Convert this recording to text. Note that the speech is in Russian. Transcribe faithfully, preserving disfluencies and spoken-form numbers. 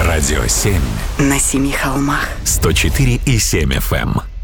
Радио семь. На семи холмах. сто четыре и семь эф эм.